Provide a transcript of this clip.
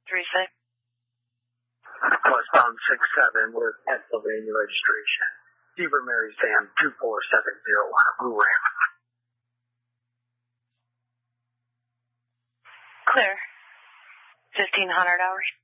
36. Westbound 67 with Pennsylvania registration. Zebra Mary Sam 24701 Blue Ram. Clear. 1500 hours.